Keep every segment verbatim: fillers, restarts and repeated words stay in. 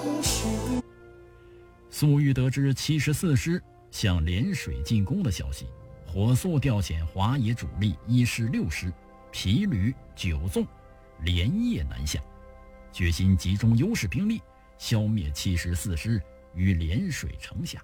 粟裕得知七十四师向涟水进攻的消息，火速调遣华野主力一师六师、皮旅九纵连夜南下，决心集中优势兵力消灭七十四师于涟水城下。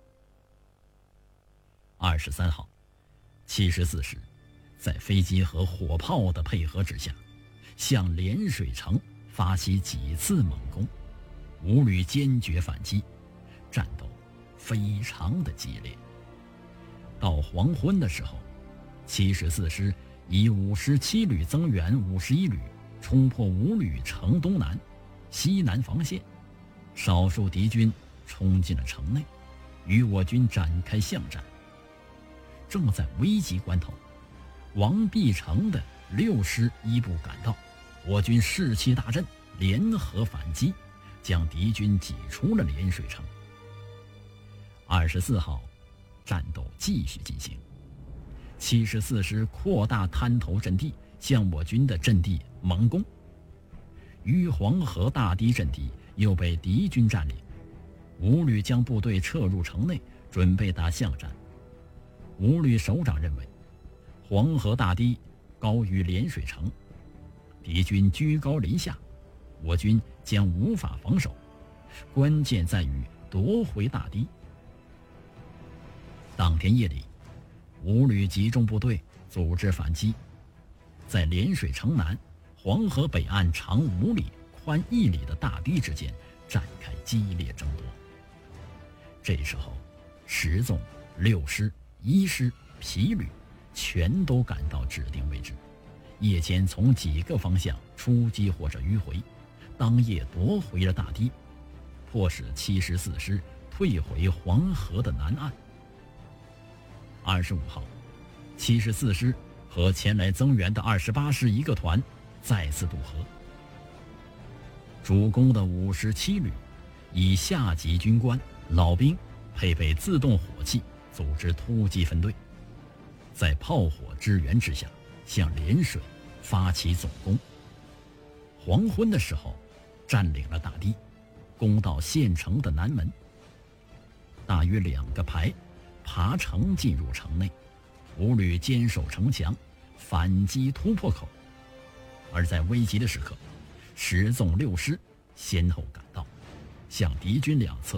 二十三号，七十四师在飞机和火炮的配合之下，向涟水城发起几次猛攻，吴旅坚决反击，战斗非常的激烈。到黄昏的时候，七十四师以五十七旅增援五十一旅，冲破吴旅城东南、西南防线，少数敌军冲进了城内，与我军展开巷战。正在危急关头，王必成的六师一部赶到，我军士气大振，联合反击，将敌军挤出了涟水城。二十四号，战斗继续进行，七十四师扩大滩头阵地，向我军的阵地猛攻。于黄河大堤阵地又被敌军占领，吴旅将部队撤入城内，准备打巷战。吴旅首长认为，黄河大堤高于涟水城，敌军居高临下，我军将无法防守，关键在于夺回大堤。当天夜里，吴旅集中部队组织反击，在涟水城南、黄河北岸长五里、宽一里的大堤之间展开激烈争夺。这时候，十纵、六师、一师、皮旅全都赶到指定位置，夜间从几个方向出击或者迂回，当夜夺回了大堤，迫使七十四师退回黄河的南岸。二十五号，七十四师和前来增援的二十八师一个团再次渡河。主攻的五十七旅以下级军官、老兵配备自动火器，组织突击分队，在炮火支援之下，向涟水发起总攻。黄昏的时候，占领了大堤，攻到县城的南门。大约两个排爬城进入城内，吴旅坚守城墙，反击突破口。而在危急的时刻，十纵六师先后赶到，向敌军两侧